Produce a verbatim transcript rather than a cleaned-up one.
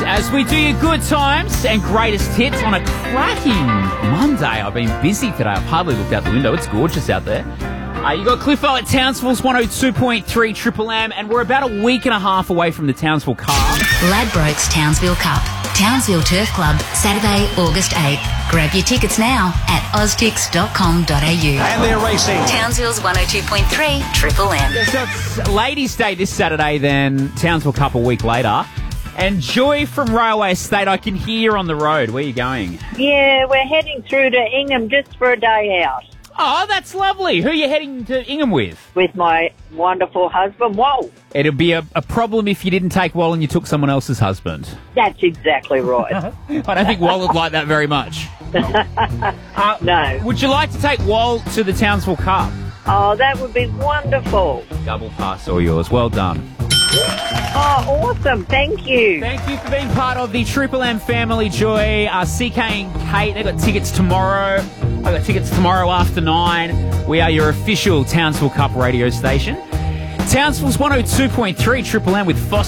as we do your good times and greatest hits on a cracking Monday. I've been busy today. I've hardly looked out the window. It's gorgeous out there. Uh, you got Cliffo at Townsville's one oh two point three Triple M, and we're about a week and a half away from the Townsville Cup. Ladbrokes Townsville Cup. Townsville Turf Club, Saturday, August eighth. Grab your tickets now at oztix dot com dot a u. And they're racing. Townsville's one oh two point three Triple M. Yeah, so it's Ladies' Day this Saturday, then Townsville Cup a week later. And Joy from Railway Estate, I can hear you on the road. Where are you going? Yeah, we're heading through to Ingham just for a day out. Oh, that's lovely. Who are you heading to Ingham with? With my wonderful husband, Wal. It'd be a, a problem if you didn't take Wal and you took someone else's husband. That's exactly right. I don't think Wal would like that very much. uh, No. Would you like to take Wal to the Townsville Cup? Oh, that would be wonderful. Double pass all yours. Well done. Oh, awesome. Thank you. Thank you for being part of the Triple M family, Joy. Uh, C K and Kate, they've got tickets tomorrow. I've got tickets tomorrow after nine. We are your official Townsville Cup radio station. Townsville's one oh two point three Triple M with Foster.